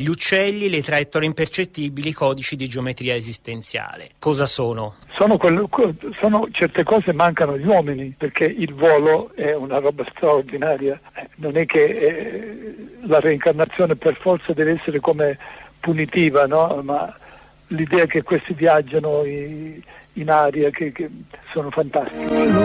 gli uccelli, le traiettorie impercettibili, i codici di geometria esistenziale. Cosa sono? Sono certe cose mancano agli uomini, perché il volo è una roba straordinaria. Non è che la reincarnazione per forza deve essere come punitiva, no? Ma l'idea che questi viaggiano in aria, che sono fantastici.